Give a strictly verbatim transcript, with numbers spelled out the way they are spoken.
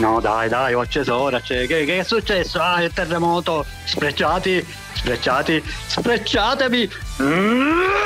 No, dai, dai, ho acceso ora. Cioè, che, che è successo? Ah, il terremoto. Sprecciati, sprecciati, sprecciatemi. Mm.